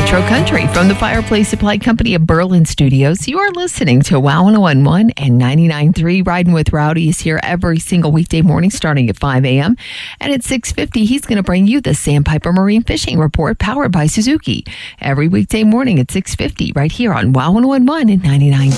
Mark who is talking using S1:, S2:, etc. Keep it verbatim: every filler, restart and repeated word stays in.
S1: Retro Country from the Fireplace Supply Company of Berlin Studios. You are listening to Wow one oh one point one and ninety-nine point three. Riding with Rowdy is here every single weekday morning starting at five a.m. And at six fifty, he's going to bring you the Sandpiper Marine Fishing Report powered by Suzuki. Every weekday morning at six fifty right here on Wow one oh one point one and ninety-nine point three.